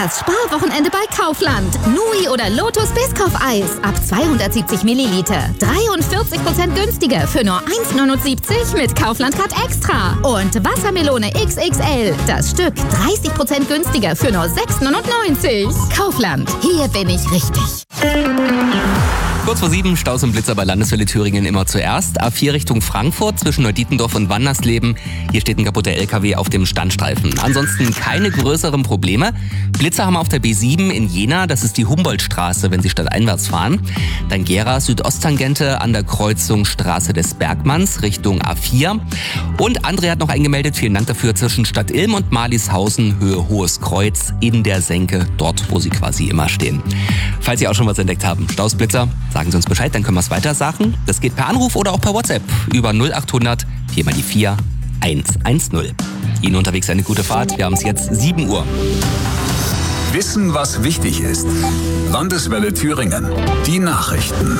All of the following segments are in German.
Das Sparwochenende bei Kaufland. Nui oder Lotus Biscoff-Eis ab 270 Milliliter. 43% günstiger für nur 1,79 mit Kaufland Card Extra. Und Wassermelone XXL. Das Stück 30% günstiger für nur 6,99. Kaufland. Hier bin ich richtig. Kurz vor 7, Staus und Blitzer bei Landeswelle Thüringen immer zuerst. A4 Richtung Frankfurt zwischen Neudietendorf und Wandersleben. Hier steht ein kaputter LKW auf dem Standstreifen. Ansonsten keine größeren Probleme. Blitzer haben wir auf der B7 in Jena. Das ist die Humboldtstraße, wenn Sie stadteinwärts fahren. Dann Gera Südosttangente an der Kreuzung Straße des Bergmanns Richtung A4. Und André hat noch eingemeldet, vielen Dank dafür, zwischen Stadt Ilm und Marlishausen, Höhe Hohes Kreuz in der Senke, dort wo Sie quasi immer stehen. Falls Sie auch schon was entdeckt haben, Staus, Blitzer, sagen Sie uns Bescheid, dann können wir es weiter sagen. Das geht per Anruf oder auch per WhatsApp über 0800 4 mal die 4 110. Ihnen unterwegs eine gute Fahrt. Wir haben es jetzt 7 Uhr. Wissen, was wichtig ist. Landeswelle Thüringen. Die Nachrichten.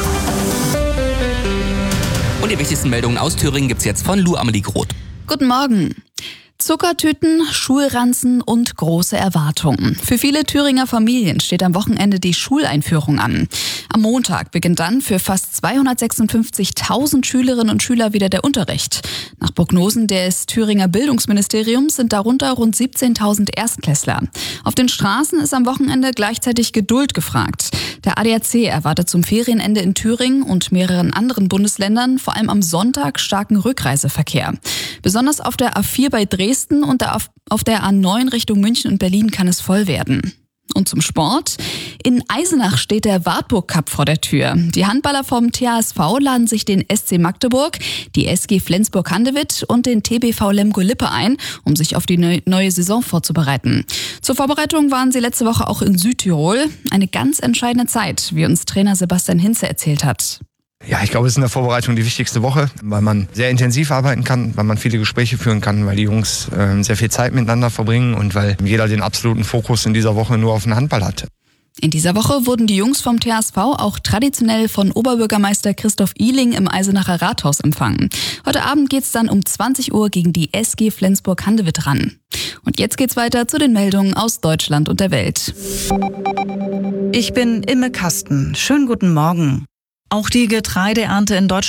Und die wichtigsten Meldungen aus Thüringen gibt's jetzt von Lou Amelie Groth. Guten Morgen. Zuckertüten, Schulranzen und große Erwartungen. Für viele Thüringer Familien steht am Wochenende die Schuleinführung an. Am Montag beginnt dann für fast 256.000 Schülerinnen und Schüler wieder der Unterricht. Nach Prognosen des Thüringer Bildungsministeriums sind darunter rund 17.000 Erstklässler. Auf den Straßen ist am Wochenende gleichzeitig Geduld gefragt. Der ADAC erwartet zum Ferienende in Thüringen und mehreren anderen Bundesländern vor allem am Sonntag starken Rückreiseverkehr. Besonders auf der A4 bei Dresden und auf der A9 Richtung München und Berlin kann es voll werden. Und zum Sport. In Eisenach steht der Wartburg Cup vor der Tür. Die Handballer vom THSV laden sich den SC Magdeburg, die SG Flensburg-Handewitt und den TBV Lemgo-Lippe ein, um sich auf die neue Saison vorzubereiten. Zur Vorbereitung waren sie letzte Woche auch in Südtirol. Eine ganz entscheidende Zeit, wie uns Trainer Sebastian Hinze erzählt hat. Ja, ich glaube, es ist in der Vorbereitung die wichtigste Woche, weil man sehr intensiv arbeiten kann, weil man viele Gespräche führen kann, weil die Jungs sehr viel Zeit miteinander verbringen und weil jeder den absoluten Fokus in dieser Woche nur auf den Handball hat. In dieser Woche wurden die Jungs vom THSV auch traditionell von Oberbürgermeister Christoph Ihling im Eisenacher Rathaus empfangen. Heute Abend geht's dann um 20 Uhr gegen die SG Flensburg-Handewitt ran. Und jetzt geht's weiter zu den Meldungen aus Deutschland und der Welt. Ich bin Imme Kasten. Schönen guten Morgen. Auch die Getreideernte in Deutschland